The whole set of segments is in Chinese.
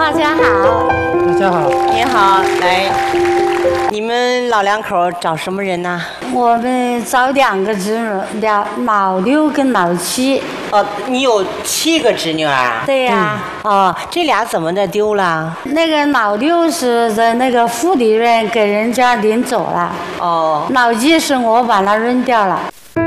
大家好。 大家好。 你好，来，你们老两口找什么人呢？ 我们找2个侄女，老6跟老7。 哦，你有7个侄女啊？ 对呀。 哦，这俩怎么的丢了？ 那个老6是在那个福利院给人家领走了。 哦。 老7是我把它扔掉了。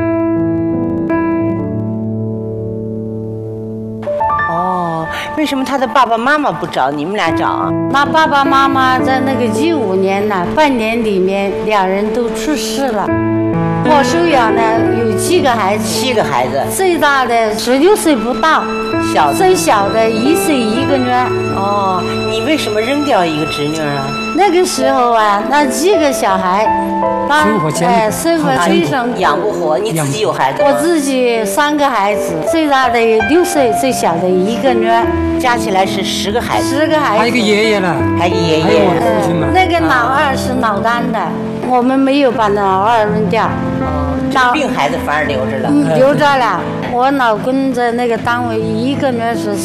哦，为什么他的爸爸妈妈不找，你们俩找啊？ 那爸爸妈妈在那个15年呢，半年里面2人都去世了。我收养呢有7个孩子 ，7个孩子， 最大的16岁不到，最小的1岁1个月。 哦，你为什么扔掉一个侄女啊？ 那个时候啊，那几个小孩， 生活非常养不活。你自己有孩子吗？ 我自己3个孩子，最大的6岁，最小的1个月， 加起来是10个孩子。 10个孩子， 还有一个爷爷呢， 还有爷爷。 还有我的父亲嘛。 那个老2是脑单的，我们没有把老2扔掉。 病孩子反而留着了。 留着了。我老公在那个单位1个月是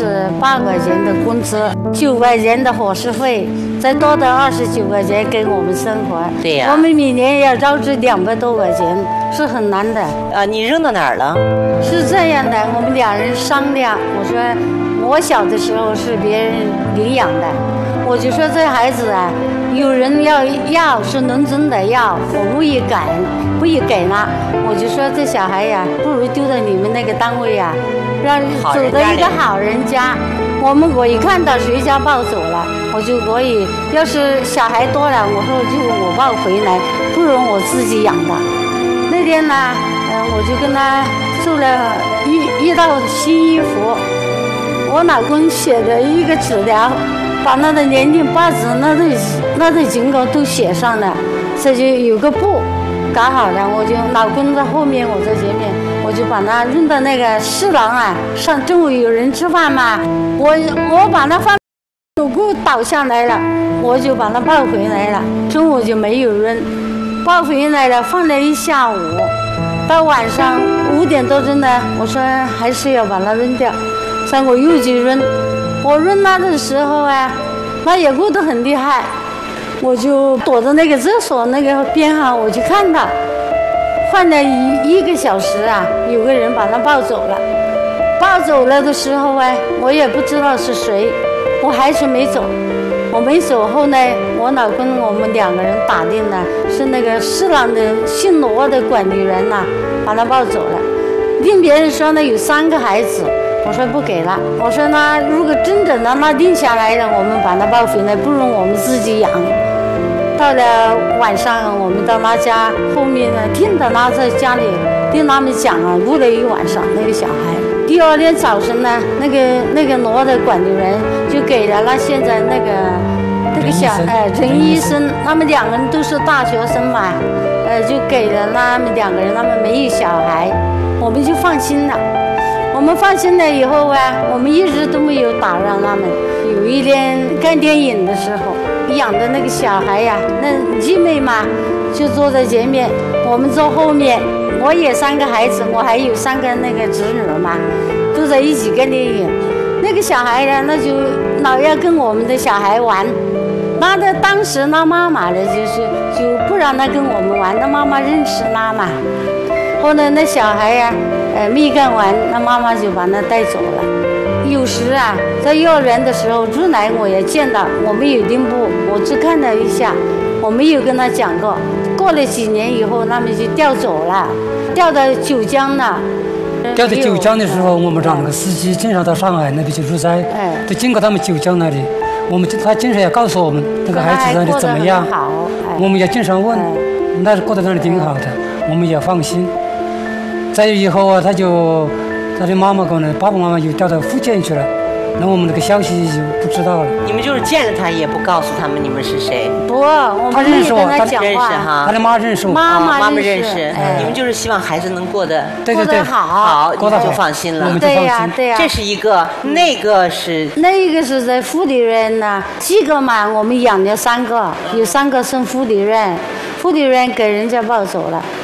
38块钱的工资，9块钱的伙食费，再多的29块钱给我们生活。 对呀。 我们每年要招致200多块钱，是很难的。 你扔到哪儿了？ 是这样的，我们2人商量，我说我小的时候是别人领养的，我就说这孩子啊，有人要是农村的要，我不予给了。我就说这小孩呀，不如丢到你们那个单位呀，让走到一个好人家。我一看到谁家抱走了，我可以，要是小孩多了，我说我抱回来，不如我自己养的。那天呢，我就跟他做了一套新衣服，我老公写的一个纸条，把他的年龄8字那对警稿都写上了，这就有个布搞好了，我就老公在后面，我在前面，我就把它扔到那个食堂啊。上中午有人吃饭嘛，我把它放有个倒下来了，我就把它抱回来了。中午就没有扔，抱回来了，放了一下午，到晚上5点多钟呢，我说还是要把它扔掉，所以我又去扔。我扔它的时候啊，它也哭得很厉害。我就躲在那个厕所那个边上，我就看到，换了1个小时啊，有个人把他抱走了。抱走了的时候啊，我也不知道是谁，我还是没走。我没走后呢，我老公我们2个人打听了，是那个食堂的姓罗的管理员呐，把他抱走了。听别人说呢，有3个孩子。我说不给了，我说那如果真的让他定下来了，我们把他抱回来，不如我们自己养。到了晚上，我们到他家后面呢，听到他在家里听他们讲啊，哭了一晚上那个小孩。第2天早晨呢，那个罗的管理员就给了他现在那个小陈医生，他们2个人都是大学生嘛，就给了他们2个人，他们没有小孩，我们就放心了。我们放心了以后啊，我们一直都没有打扰他们。有一天看电影的时候，养的那个小孩呀，那姐妹嘛，就坐在前面，我们坐后面。我也3个孩子，我还有3个那个侄女嘛，都在一起看电影。那个小孩呢，那就老要跟我们的小孩玩。当时他妈妈呢，就不让他跟我们玩，他妈妈认识他嘛。后来那小孩呀，没干完，那妈妈就把他带走了。有时啊，在幼儿园的时候，出来我也见到，我没有领布，我只看了一下，我没有跟他讲过。过了几年以后，他们就调走了，调到九江了。 调到九江的时候，我们让那个司机经常到上海那边去出差，就经过他们九江那里，他经常也告诉我们那个孩子那里怎么样，我们也经常问，那过得那里挺好的，我们也放心。再以后啊，他的妈妈跟爸爸妈妈又调到福建去了，那我们那个消息就不知道了。 你们就是见了他也不告诉他们你们是谁？ 不，我们没跟他讲话。 他的妈认识我， 妈妈认识。你们就是希望孩子能过得好， 你们就放心了。 对呀。 这是一个，那个是在福利院呢，几个嘛，我们养了3个，有3个送福利院，福利院给人家抱走了。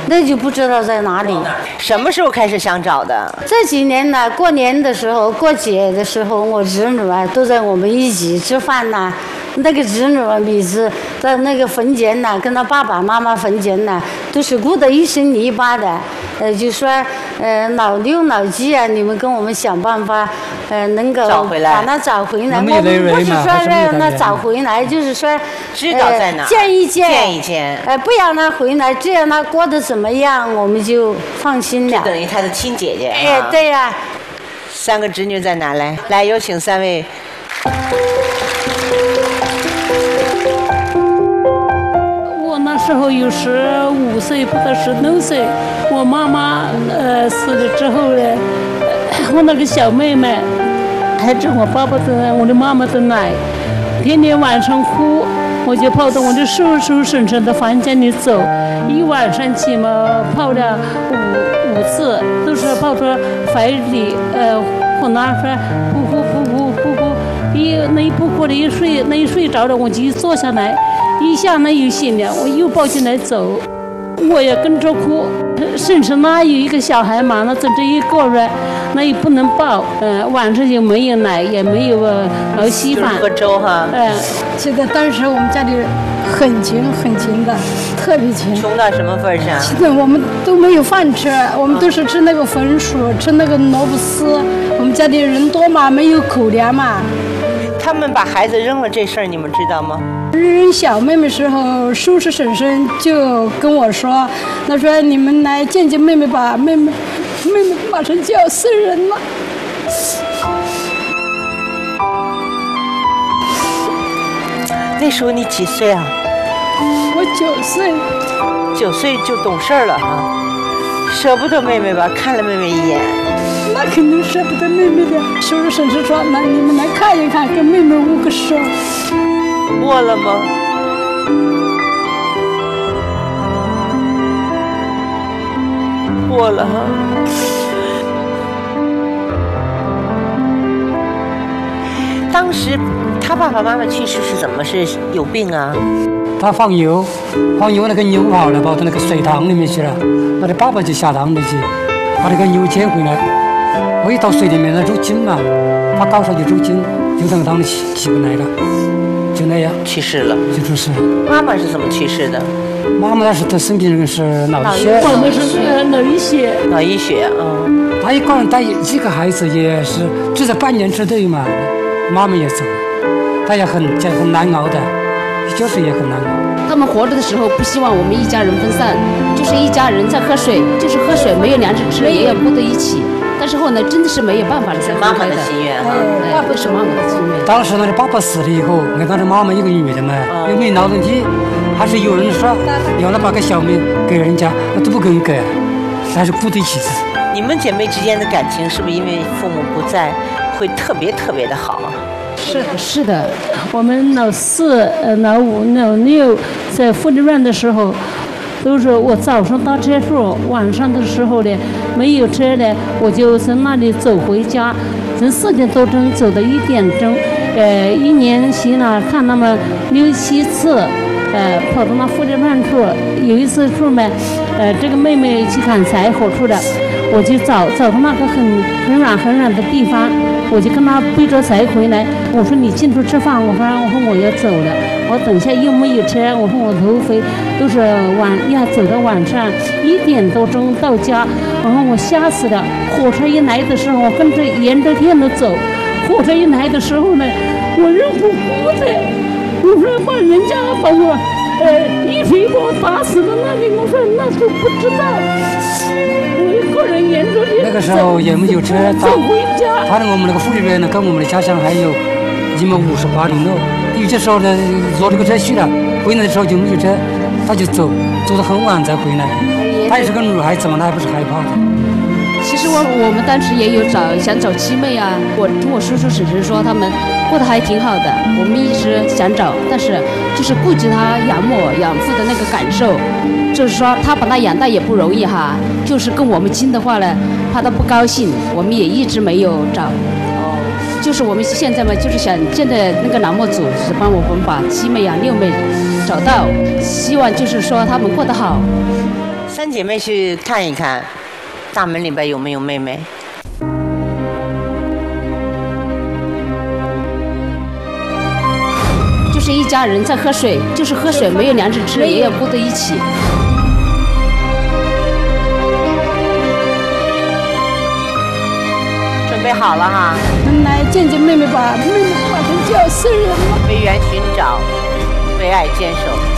那就不知道在哪里。 什么时候开始想找的？ 这几年呢，过年的时候、过节的时候，我侄女啊都在我们一起吃饭呐。那个侄女啊，每次在那个坟前呐，跟她爸爸妈妈坟前呐，都是哭得一身泥巴的。就说老六老七啊，你们跟我们想办法，能够把他找回来。我们不是说让他找回来，就是说知道在哪， 见一见， 见一见。 不让他回来，这样他过得怎么样，我们就放心了。 等于他的亲姐姐。 对呀。 3个侄女在哪来？来，有请3位。 那时候有15岁不到16岁，我妈妈死了之后呢，我那个小妹妹还吃我爸爸的我的妈妈的奶，天天晚上哭，我就跑到我的叔叔婶婶的房间里走，一晚上起码泡了5次，都是泡到怀里，我那说呼，那一不哭的一睡着了，我就一坐下来。一下呢又醒了，我又抱进来走，我也跟着哭。婶婶那有一个小孩嘛，那整整1个月，那也不能抱，晚上就没有奶，也没有熬稀饭， 喝粥哈。 记得当时我们家里很穷的，特别穷。 穷到什么份上？ 记得我们都没有饭吃，我们都是吃那个红薯，吃那个萝卜丝。我们家里人多嘛，没有口粮嘛。 他们把孩子扔了这事儿，你们知道吗？ 扔小妹妹时候，叔叔婶婶就跟我说，他说你们来见见妹妹吧，妹妹马上就要死人了。 那时候你几岁啊？ 我9岁。 9岁就懂事了哈，舍不得妹妹吧？看了妹妹一眼。 那肯定舍不得妹妹的。叔叔婶婶说，那你们来看一看，跟妹妹握个手。 握了吗？握了哈。当时他爸爸妈妈去世是怎么？是有病啊？ 他放牛那个牛跑了，跑到那个水塘里面去了，他的爸爸就下塘里去，把那个牛捡回来。我一到水里面，那肉筋嘛，他搞上去肉筋，就从塘里起不来了。就那样去世了， 就出事了。 妈妈是怎么去世的？ 妈妈那是得生病是脑溢血。 我们是脑溢血。 脑溢血， 他一个人带1个孩子也是，只是半年之内嘛，妈妈也走了，他也很难熬的，就是也很难熬。 他们活着的时候不希望我们一家人分散，就是一家人在喝水，就是喝水没有粮食吃，也要过在一起。但是后来真的是没有办法了， 是妈妈的心愿哈， 不是妈妈的心愿。 当时那个爸爸死了以后，我当时妈妈一个女的嘛，又没劳动力，还是有人说要把个小妹给人家，那都不肯给，还是不对起子。 你们姐妹之间的感情是不是因为父母不在，会特别的好？ 是的，我们老4、老5、老6在妇女院的时候。都是我早上搭车数，晚上的时候呢没有车呢，我就从那里走回家，从4点多钟走到1点钟，一年行了看那么6、7次，跑到那妇女院处，有一次处嘛，这个妹妹去砍柴火处的，我就找到那个很软的地方，我就跟她背着柴回来，我说你进去吃饭，我说我要走了，我等一下又没有车，我说我头回都是要走到晚上1点多钟到家，然后我吓死了。火车一来的时候，我跟着沿着天路走，火车一来的时候呢，我认不过的，我说把人家把我一锤把我打死在那里，我说那都不知道，我一个人沿着天那个时候也没有车， 走回家。 他我们那个妇女院呢，跟我们的家乡还有158里路。有些时候呢，坐这个车去了，回来的时候就没有车，他就走得很晚才回来。他也是个女孩子嘛，他还不是害怕的。 其实我们当时也有想找七妹啊，我跟我叔叔婶婶说他们过得还挺好的，我们一直想找，但是就是顾及他养母养父的那个感受，就是说他把他养大也不容易哈，就是跟我们亲的话呢，怕他不高兴，我们也一直没有找。就是我们现在嘛，就是想现在那个栏目组是帮我们把7妹啊6妹找到，希望就是说他们过得好。 三姐妹去看一看，大门里边有没有妹妹。 就是一家人在喝水，就是喝水，没有粮食吃，也要过在一起。 准备好了哈， 我们来见见妹妹吧，妹妹马上就要生人了。 为缘寻找，为爱坚守。